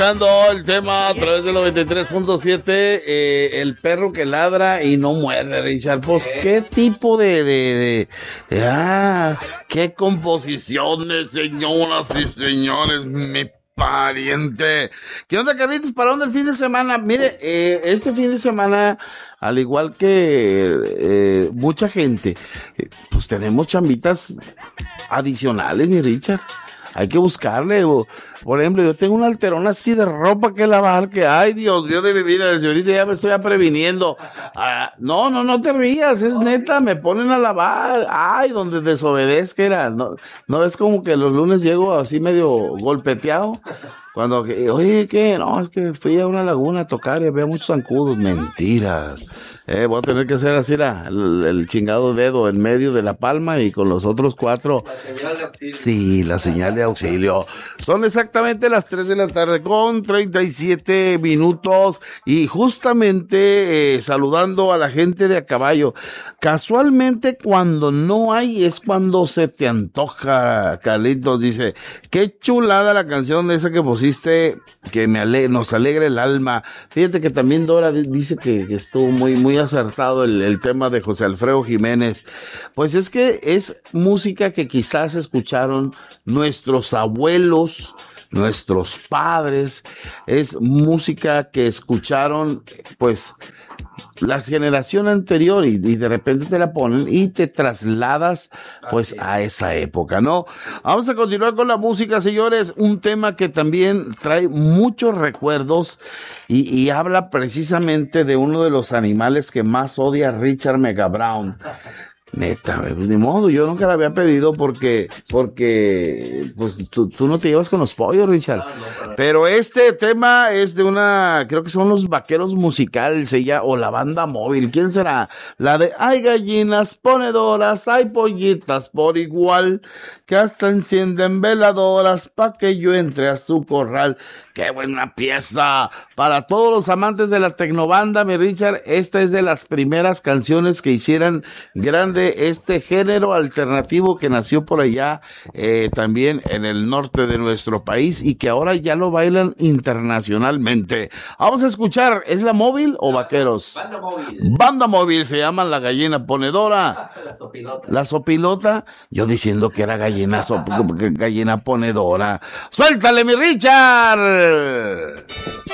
El tema a través del 93.7, el perro que ladra y no muerde, Richard. Pues, ¿qué tipo qué composiciones, señoras y señores, mi pariente? ¿Qué onda, Carlitos? ¿Para dónde el fin de semana? Mire, este fin de semana, al igual que mucha gente, pues tenemos chambitas adicionales, mi Richard. Hay que buscarle. Por ejemplo, yo tengo un alterón así de ropa que lavar, que ay, Dios mío de mi vida, señorita, ya me estoy previniendo. No te rías, es neta, me ponen a lavar. Ay, donde desobedezca era. No ves como que los lunes llego así medio golpeteado. Cuando, oye, ¿qué? No, es que fui a una laguna a tocar y había muchos zancudos. Mentiras. Voy a tener que hacer así el chingado dedo en medio de la palma y con los otros 4. La señal de auxilio. Sí, la señal de auxilio. Son exactamente las 3 de la tarde con 37 minutos y justamente saludando a la gente de a caballo. Casualmente cuando no hay es cuando se te antoja, Carlitos. Dice, qué chulada la canción esa que pusiste, que nos alegra el alma. Fíjate que también Dora dice que estuvo muy acertado el tema de José Alfredo Jiménez. Pues es que es música que quizás escucharon nuestros abuelos, nuestros padres, es música que escucharon pues la generación anterior y de repente te la ponen y te trasladas pues a esa época, ¿no? Vamos a continuar con la música, señores, un tema que también trae muchos recuerdos y habla precisamente de uno de los animales que más odia Richard Mega Brown. Neta, pues ni modo, yo nunca la había pedido porque pues tú no te llevas con los pollos, Richard. Pero este tema es de creo que son los Vaqueros Musicales, o la Banda Móvil, ¿quién será? La de hay gallinas ponedoras, hay pollitas por igual, que hasta encienden veladoras pa' que yo entre a su corral. ¡Qué buena pieza! Para todos los amantes de la tecnobanda, mi Richard, esta es de las primeras canciones que hicieran grande este género alternativo que nació por allá, también en el norte de nuestro país y que ahora ya lo bailan internacionalmente. Vamos a escuchar, ¿es la Móvil o Vaqueros? Banda Móvil. Banda Móvil, se llama La Gallina Ponedora. La sopilota. La sopilota, yo diciendo que era gallina ponedora. ¡Suéltale, mi Richard!